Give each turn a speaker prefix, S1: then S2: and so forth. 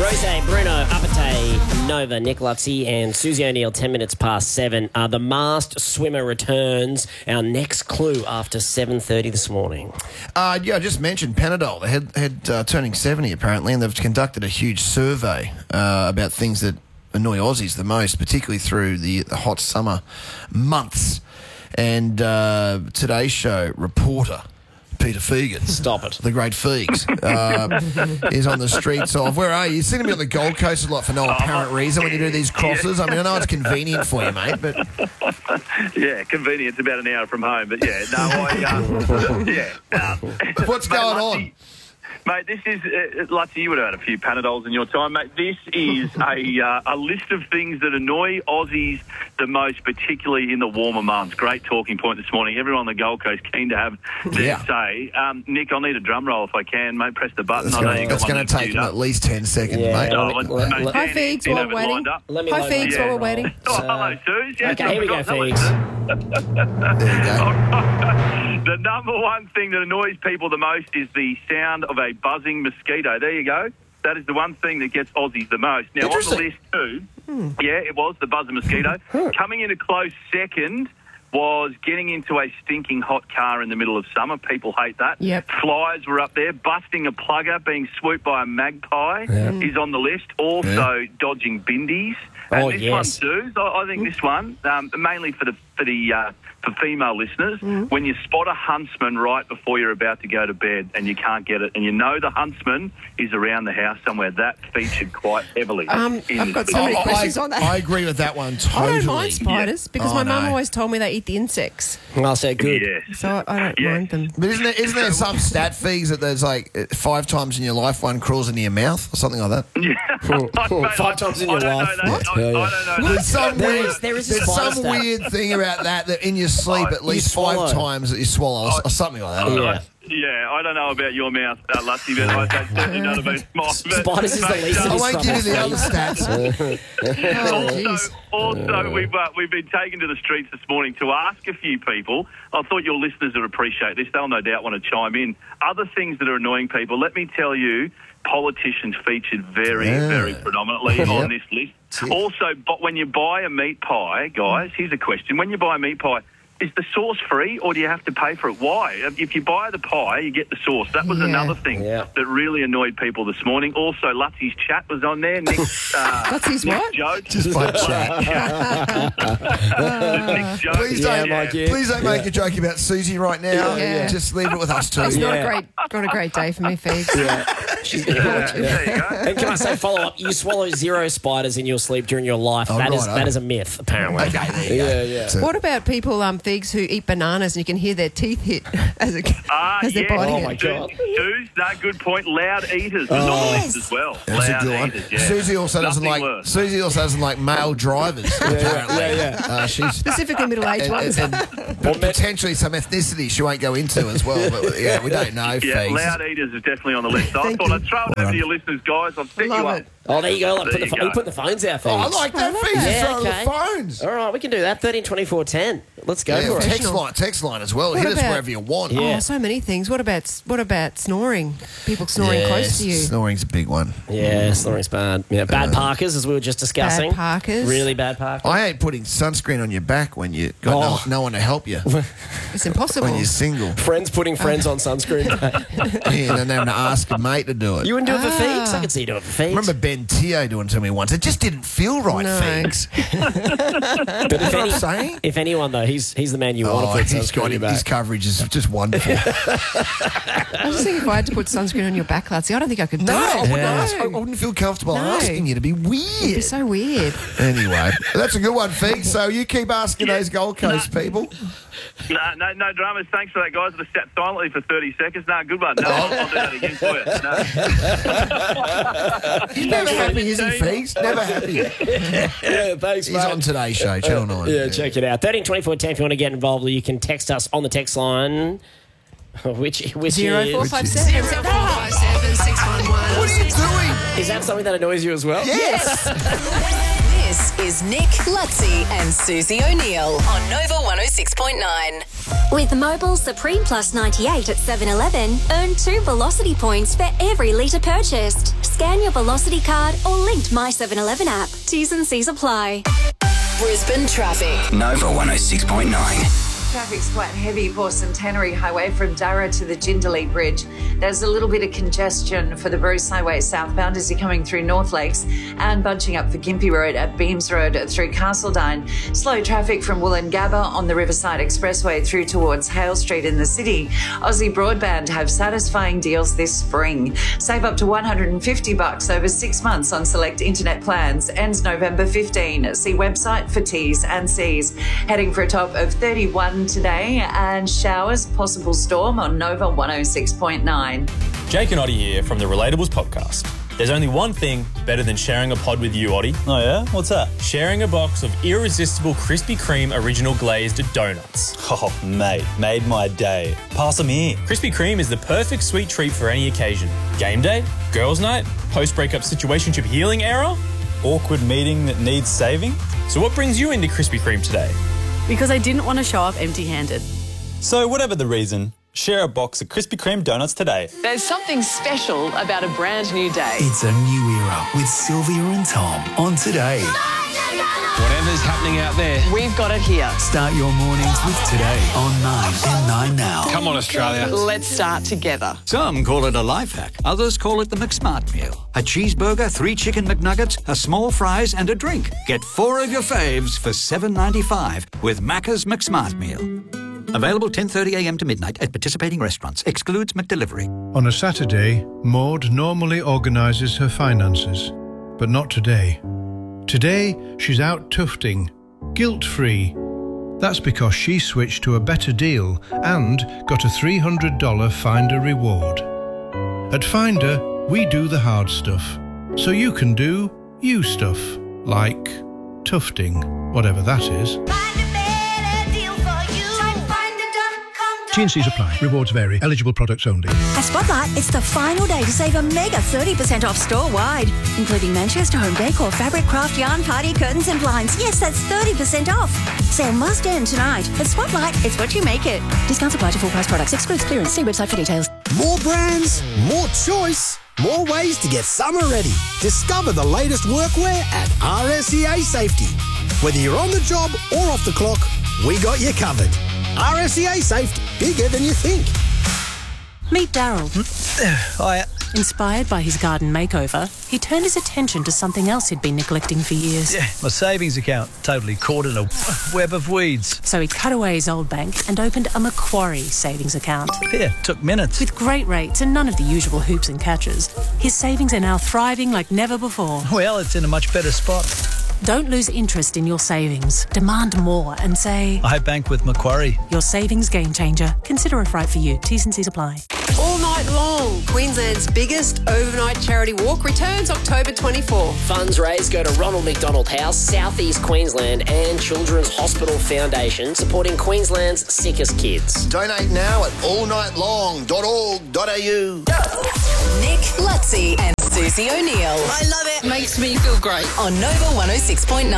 S1: Rose, Bruno, Apate, Nova, Nick Lutzy and Susie O'Neill, 10 minutes past 7. The masked swimmer returns. Our next clue after 7:30 this morning.
S2: I just mentioned Panadol. They had turning 70 apparently, and they've conducted a huge survey about things that annoy Aussies the most, particularly through the hot summer months. And today's show reporter Peter Fegan.
S1: Stop it.
S2: The great Feegs is on the streets of... Where are you? You've seen him on the Gold Coast a lot for no apparent reason when you do these crosses. I mean, I know it's convenient for you, mate, but...
S3: Yeah, convenient. It's about an hour from home, but yeah,
S2: What's going on?
S3: Mate, this is, Lutzy, you would have had a few Panadols in your time, mate. This is a list of things that annoy Aussies the most, particularly in the warmer months. Great talking point this morning. Everyone on the Gold Coast keen to have their say. Nick, I'll need a drum roll if I can, mate. Press the button.
S2: That's going to take him at least 10 seconds, mate.
S4: Hi, Feegs, while we're waiting. Hi, Feegs, while we're waiting.
S3: Hello, Suze.
S1: Okay, here we go, Feegs.
S2: There you go.
S3: The number one thing that annoys people the most is the sound of a buzzing mosquito. There you go. That is the one thing that gets Aussies the most. Now, on the list too, it was the buzzing mosquito. Coming in a close second was getting into a stinking hot car in the middle of summer. People hate that.
S4: Yep.
S3: Flies were up there. Busting a plugger, being swooped by a magpie is on the list. Also, dodging bindies. And this one, Suze, I think this one, mainly for female listeners, when you spot a huntsman right before you're about to go to bed and you can't get it, and you know the huntsman is around the house somewhere, that featured quite heavily.
S4: I've got so many questions on that.
S2: I agree with that one totally.
S4: I don't mind spiders because my mum always told me they eat the insects.
S1: I'll say good.
S3: Yes.
S4: So I don't mind them.
S2: But isn't there some stat, Feegs, that there's like 5 times in your life one crawls into your mouth or something like that?
S3: Yeah.
S1: 5 times in your life.
S3: I don't know.
S2: There's some
S1: some
S2: weird thing about that in your sleep at least 5 times that you swallow or something like that.
S3: Yeah, I don't know about your mouth, Lutzy, but that's certainly none of it.
S1: Spiders is the least of
S2: I
S1: his
S2: won't give you the other stats.
S3: Also, we've been taken to the streets this morning to ask a few people. I thought your listeners would appreciate this. They'll no doubt want to chime in. Other things that are annoying people, let me tell you, politicians featured very predominantly on this list. Also, but when you buy a meat pie, guys, here's a question. When you buy a meat pie, is the sauce free or do you have to pay for it? Why? If you buy the pie, you get the sauce. That was another thing that really annoyed people this morning. Also, Lutzy's chat was on there.
S4: Lutzy's what?
S3: Joke.
S2: Just by chat. Please don't make a joke about Susie right now.
S4: Yeah.
S2: Just leave it with us two.
S4: It's not a great day for me, Feegs.
S3: There you go.
S1: And can I say, follow up, you swallow 0 spiders in your sleep during your life. That is a myth, apparently.
S2: Okay, there you go.
S4: What about people, Feegs, who eat bananas and you can hear their teeth hit as they're biting
S1: Oh,
S4: it?
S1: my God.
S3: Suze, no, good point. Loud eaters was on the list as well.
S2: That's
S3: Loud
S2: a good one.
S3: eaters, yeah.
S2: Susie also doesn't like male drivers. Apparently, she's
S4: Specifically middle-aged ones.
S2: and potentially some ethnicity she won't go into as well. But we don't know.
S3: Yeah,
S2: Feegs.
S3: loud eaters is definitely on the list. So I thought I'd throw it over to your listeners, guys. I've set you
S4: Love
S3: up.
S4: it.
S1: Oh, there you go.
S3: There you go.
S1: Put the phones out,
S2: I
S1: Feegs.
S2: like that. Feegs
S1: that.
S2: is
S1: Yeah,
S2: throwing
S1: okay.
S2: the phones.
S1: All right, we can do that. 13-24-10. Let's go for it.
S2: Text line as well. Hit us
S4: about-
S2: wherever you want.
S1: Yeah.
S4: Oh, so many things. What about snoring? People snoring close to you.
S2: Snoring's a big one.
S1: Yeah, snoring's bad. Yeah, bad parkers, as we were just discussing.
S4: Bad parkers.
S1: Really bad parkers.
S2: I hate putting sunscreen on your back when you got no one to help you
S4: It's impossible.
S2: when you're single.
S1: Friends putting friends on sunscreen.
S2: And then having to ask a mate to do it.
S1: You wouldn't do it for Feegs? I could see you do it for Feegs.
S2: Remember Ben Teo doing it to me once? It just didn't feel right,
S4: No.
S2: Feegs.
S1: But
S2: You know what I'm saying?
S1: if anyone, though, he's the man you want to put sunscreen on your
S2: his
S1: back.
S2: coverage is just wonderful.
S4: I was thinking if I had to put sunscreen on your back, Lutzy, I don't think I could do it.
S2: I wouldn't feel comfortable
S4: No.
S2: asking you to be
S4: It'd be
S2: weird.
S4: so weird.
S2: Anyway, that's a good one, Feegs. So you keep asking those Gold Coast people.
S3: No dramas. Thanks for that, guys. I sat silently for 30 seconds. No, good one. No, I'll do that again for you. No.
S2: Never happy, is he, Feegs? Never happy.
S1: Yeah, thanks,
S2: He's
S1: mate.
S2: on Today's Show, Channel 9.
S1: Yeah, check it out. 13-24-10 if you want to get involved. You can text us on the text line, which is...
S4: 0457
S5: 0457 611.
S2: What are you doing?
S1: Is that something that annoys you as well?
S2: Yes.
S5: This is Nick, Lutzy and Susie O'Neill on Nova 106.9.
S6: With Mobile Supreme Plus 98 at 7-Eleven, earn 2 Velocity points for every litre purchased. Scan your Velocity card or linked My 7-Eleven app. T's and C's apply.
S5: Brisbane traffic.
S7: Nova 106.9.
S8: Traffic's quite heavy for Centenary Highway from Durra to the Jindalee Bridge. There's a little bit of congestion for the Bruce Highway southbound as you're coming through North Lakes and bunching up for Gympie Road at Beams Road through Castledine. Slow traffic from Woolloongabba on the Riverside Expressway through towards Hale Street in the city. Aussie Broadband have satisfying deals this spring. Save up to $150 over 6 months on select internet plans. Ends November 15. See website for T's and C's. Heading for a top of 31 today and showers, possible storm on Nova 106.9.
S9: Jake and Oddie here from the Relatables podcast. There's only one thing better than sharing a pod with you, Oddie.
S10: Oh yeah? What's that?
S9: Sharing a box of irresistible Krispy Kreme original glazed donuts.
S10: Oh, mate, made my day. Pass them here.
S9: Krispy Kreme is the perfect sweet treat for any occasion. Game day, girls' night, post-breakup situationship healing era.
S10: Awkward meeting that needs saving.
S9: So what brings you into Krispy Kreme today?
S11: Because I didn't want to show up empty-handed.
S10: So whatever the reason, share a box of Krispy Kreme donuts today.
S11: There's something special about a brand new day.
S7: It's a new era with Sylvia and Tom on Today.
S12: Whatever's happening out there,
S11: We've got it here.
S7: Start your mornings with Today on 9 and 9 Now.
S12: come on Australia.
S11: Let's start together.
S13: Some call it a life hack. Others call it the McSmart meal. A cheeseburger, 3 chicken McNuggets, a small fries and a drink. Get 4 of your faves for $7.95 with Macca's McSmart meal. Available 10:30am to midnight at participating restaurants. Excludes McDelivery.
S14: On a Saturday, Maud normally organises her finances, but not today. Today, she's out tufting, guilt-free. That's because she switched to a better deal and got a $300 Finder reward. At Finder, we do the hard stuff, so you can do you stuff, like tufting, whatever that is. T&Cs apply. Rewards vary. Eligible products only.
S6: At Spotlight, it's the final day to save a mega 30% off store-wide, including Manchester Home Decor, fabric, craft, yarn, party, curtains and blinds. Yes, that's 30% off. Sale must end tonight. At Spotlight, it's what you make it. Discounts apply to full price products. Excludes clearance. See website for details.
S15: More brands, more choice, more ways to get summer ready. Discover the latest workwear at RSEA Safety. Whether you're on the job or off the clock, we got you covered. RSEA Safety, bigger than you think.
S16: Meet Daryl.
S10: Hiya.
S16: Inspired by his garden makeover, he turned his attention to something else he'd been neglecting for years.
S10: Yeah, my savings account totally caught in a web of weeds.
S16: So he cut away his old bank and opened a Macquarie savings account.
S10: Yeah, took minutes.
S16: With great rates and none of the usual hoops and catches, his savings are now thriving like never before.
S10: Well, it's in a much better spot.
S16: Don't lose interest in your savings. Demand more and say,
S10: I bank with Macquarie.
S16: Your savings game changer. Consider if right for you. T's and C's apply.
S4: All night long, Queensland's biggest overnight charity walk returns October 24.
S1: Funds raised go to Ronald McDonald House, South East Queensland and Children's Hospital Foundation, supporting Queensland's sickest kids.
S2: Donate now at allnightlong.org.au.
S5: Nick Lutzi and Susie O'Neill.
S11: I love it. Makes me feel great.
S5: On Nova 106.9.